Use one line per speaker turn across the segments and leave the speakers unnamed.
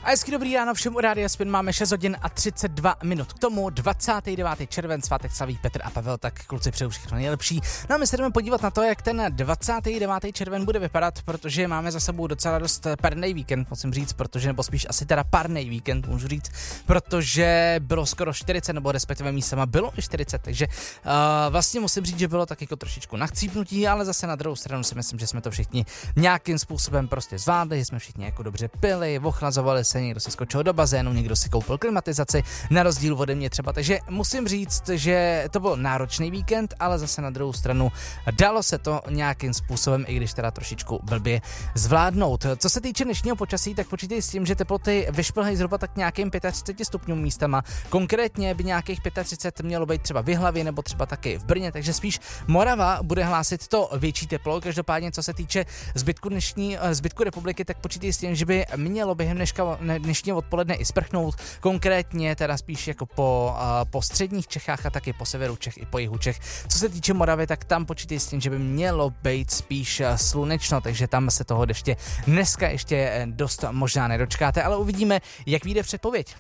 A hezky dobrý ráno všem u Rádia Spin, máme 6 hodin a 32 minut. K tomu 29. červen, svátek slaví Petr a Pavel, tak kluci přeju všechno nejlepší. No a my se jdeme podívat na to, jak ten 29. červen bude vypadat, protože máme za sebou docela dost parnej víkend, musím říct, protože, nebo spíš asi teda parnej víkend, můžu říct, protože bylo skoro 40, nebo respektive místama bylo i 40, takže vlastně musím říct, že bylo tak jako trošičku nachcípnutí, ale zase na druhou stranu si myslím, že jsme to všichni nějakým způsobem prostě zvládli, že jsme všichni jako dobře pili, ochlazovali se, někdo si skočil do bazénu, někdo si koupil klimatizaci, na rozdíl ode mě třeba. Takže musím říct, že to byl náročný víkend, ale zase na druhou stranu dalo se to nějakým způsobem, i když teda trošičku blbě zvládnout. Co se týče dnešního počasí, tak počítej s tím, že teploty vyšplhají zhruba tak nějakým 35 stupňům místama. Konkrétně by nějakých 35 mělo být třeba v Jihlavě nebo třeba taky v Brně, takže spíš Morava bude hlásit to větší teplo. Každopádně, co se týče zbytku republiky, tak počítej s tím, že by mělo během dnešního odpoledne i sprchnout, konkrétně teda spíš jako po středních Čechách a taky po severu Čech i po jihu Čech. Co se týče Moravy, tak tam počítej s tím, že by mělo být spíš slunečno, takže tam se toho deště dneska ještě dost možná nedočkáte, ale uvidíme, jak vyjde předpověď.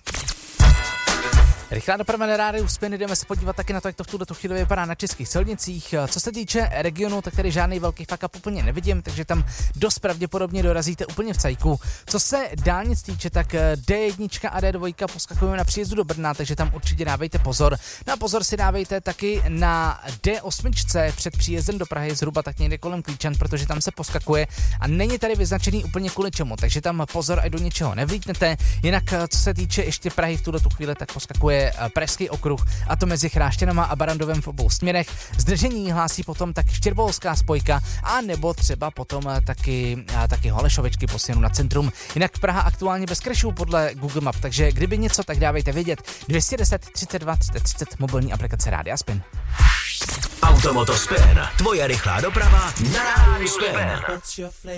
Rychlá doprava na Rádiu Spin, jdeme se podívat taky na to, jak to v tuto chvíli vypadá na českých silnicích. Co se týče regionu, tak tady žádný velký fuck up úplně nevidím, takže tam dost pravděpodobně dorazíte úplně v cajku. Co se dálnic týče, tak D1 a D2 poskakujeme na příjezdu do Brna, takže tam určitě dávejte pozor. No a pozor si dávejte taky na D8 před příjezdem do Prahy, zhruba tak někde kolem Klíčan, protože tam se poskakuje a není tady vyznačený úplně kvůli čemu, takže tam pozor, ať do něčeho nevlítnete. Jinak co se týče ještě Prahy v tuto chvíli, tak poskakuje Pražský okruh, a to mezi Chrášťanama a Barandovem v obou směrech. Zdržení hlásí potom taky Štěrboholská spojka, a nebo třeba potom taky Holešovičky po směru na centrum. Jinak Praha aktuálně bez crashů podle Google Map, takže kdyby něco, tak dávejte vědět. 210 32 30 30, mobilní aplikace Rádia Spin.
Automoto Spin, tvoje rychlá doprava na Rádiu Spin.